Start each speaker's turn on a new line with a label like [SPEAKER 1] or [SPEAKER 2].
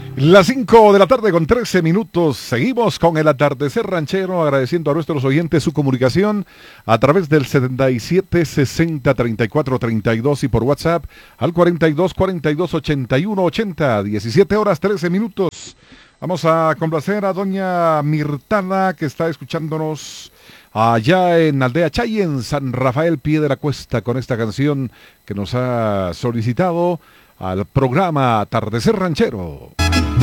[SPEAKER 1] Las 5 de la tarde con 13 minutos. Seguimos con el atardecer ranchero, agradeciendo a nuestros oyentes su comunicación a través del 77 60 34 32 y por WhatsApp al 42 42 81 80. 17 horas 13 minutos. Vamos a complacer a doña Mirtala, que está escuchándonos allá en Aldea Chay, en San Rafael, Pie de la Cuesta, con esta canción que nos ha solicitado al programa Atardecer Ranchero.